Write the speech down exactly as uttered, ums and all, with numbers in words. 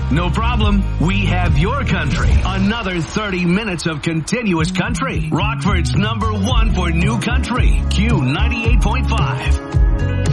No problem. We have your country. Another thirty minutes of continuous country. Rockford's number one for new country. Q ninety-eight point five.